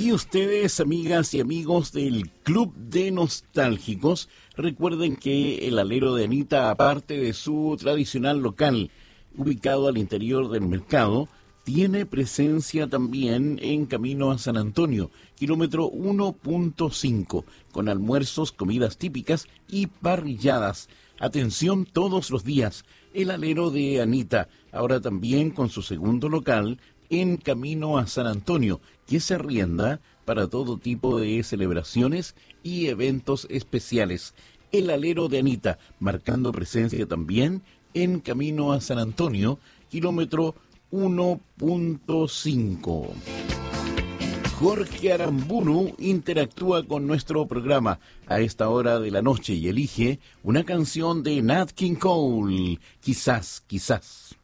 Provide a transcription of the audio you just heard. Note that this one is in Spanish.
Y ustedes, amigas y amigos del Club de Nostálgicos, recuerden que el alero de Anita, aparte de su tradicional local, ubicado al interior del mercado, tiene presencia también en camino a San Antonio, kilómetro 1.5, con almuerzos, comidas típicas y parrilladas. Atención todos los días, el alero de Anita, ahora también con su segundo local, en camino a San Antonio, que se arrienda para todo tipo de celebraciones y eventos especiales. El alero de Anita, marcando presencia también en camino a San Antonio, kilómetro 1.5. Jorge Aramburu interactúa con nuestro programa a esta hora de la noche y elige una canción de Nat King Cole, Quizás, quizás.